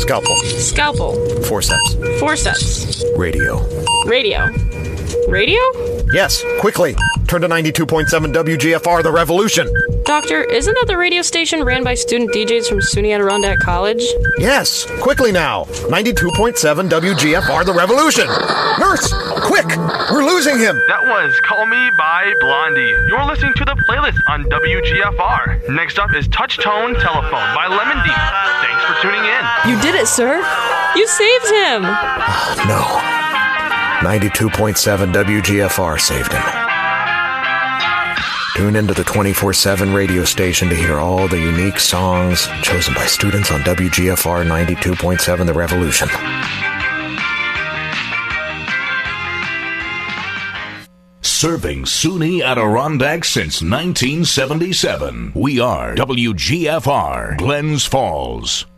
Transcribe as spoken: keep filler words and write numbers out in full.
Scalpel. Scalpel. Forceps. Forceps. Radio. Radio. Radio? Yes, quickly. Turn to ninety-two point seven W G F R, The Revolution. Doctor, isn't that the radio station ran by student D Js from SUNY Adirondack College? Yes, quickly now. ninety-two point seven W G F R, The Revolution. Nurse, quick! We're losing him. That was Call Me by Blondie. You're listening to the playlist on W G F R. Next up is Touch Tone Telephone by Lemon D. Thanks for tuning in. You did it, sir. You saved him. No. ninety-two point seven W G F R saved him. Tune into the twenty-four seven radio station to hear all the unique songs chosen by students on W G F R ninety-two point seven The Revolution. Serving SUNY Adirondack since nineteen seventy-seven. We are W G F R, Glens Falls.